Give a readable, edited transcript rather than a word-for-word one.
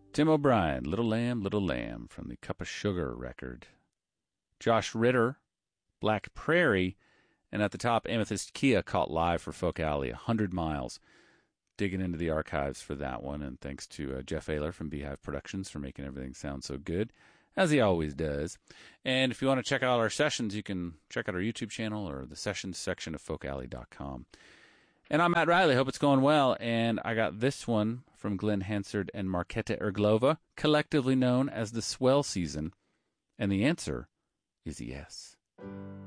Tim O'Brien, Little Lamb from the Cup of Sugar record. Josh Ritter, Black Prairie, and at the top, Amethyst Kia caught live for Folk Alley, 100 miles. Digging into the archives for that one, and thanks to Jeff Ayler from Beehive Productions for making everything sound so good, as he always does. And if you want to check out our sessions, you can check out our YouTube channel or the sessions section of folkalley.com. And I'm Matt Riley. Hope it's going well. And I got this one from Glenn Hansard and Marketa Erglova, collectively known as the Swell Season. And the answer is yes.